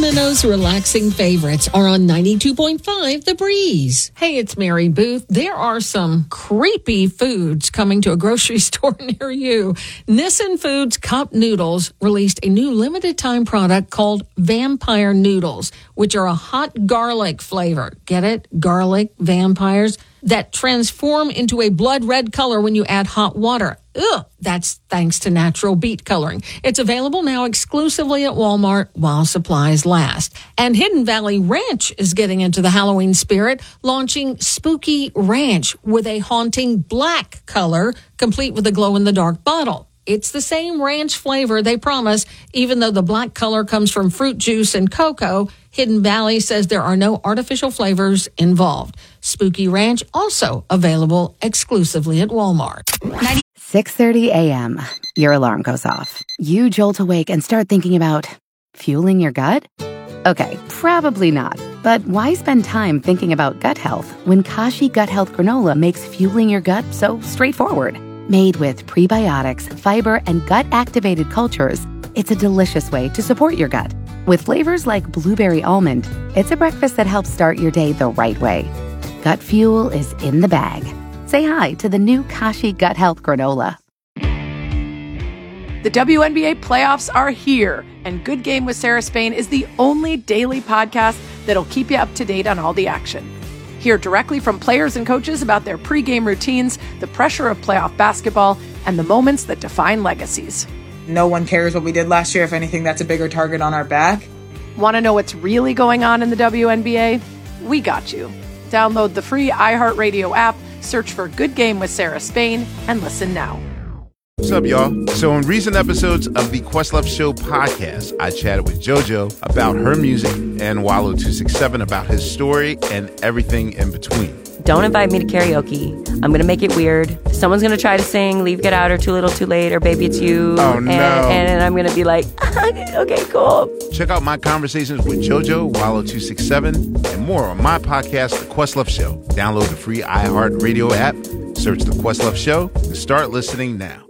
Sacramento's relaxing favorites are on 92.5 The Breeze. Hey, it's Mary Booth. There are some creepy foods coming to a grocery store near you. Nissin Foods Cup Noodles released a new limited time product called Vampire Noodles, which are a hot garlic flavor. Get it? Garlic vampires that transform into a blood red color when you add hot water. Ugh, that's thanks to natural beet coloring. It's available now exclusively at Walmart while supplies last. And Hidden Valley Ranch is getting into the Halloween spirit, launching Spooky Ranch with a haunting black color, complete with a glow-in-the-dark bottle. It's the same ranch flavor they promise, even though the black color comes from fruit juice and cocoa. Hidden Valley says there are no artificial flavors involved. Spooky Ranch also available exclusively at Walmart. 6:30 a.m. Your alarm goes off. You jolt awake and start thinking about fueling your gut? Okay, probably not. But why spend time thinking about gut health when Kashi Gut Health Granola makes fueling your gut so straightforward? Made with prebiotics, fiber, and gut-activated cultures, it's a delicious way to support your gut. With flavors like blueberry almond, it's a breakfast that helps start your day the right way. Gut fuel is in the bag. Say hi to the new Kashi Gut Health Granola. The WNBA playoffs are here, and Good Game with Sarah Spain is the only daily podcast that'll keep you up to date on all the action. Hear directly from players and coaches about their pregame routines, the pressure of playoff basketball, and the moments that define legacies. No one cares what we did last year. If anything, that's a bigger target on our back. Want to know what's really going on in the WNBA? We got you. Download the free iHeartRadio app, search for Good Game with Sarah Spain, and listen now. What's up, y'all? So in recent episodes of the Questlove Show podcast, I chatted with JoJo about her music and Wallo267 about his story and everything in between. Don't invite me to karaoke. I'm going to make it weird. Someone's going to try to sing Leave, Get Out, or Too Little, Too Late, or Baby It's You. Oh, no. And I'm going to be like, okay, cool. Check out my conversations with JoJo, Wallo267, and more on my podcast, The Questlove Show. Download the free iHeartRadio app, search The Questlove Show, and start listening now.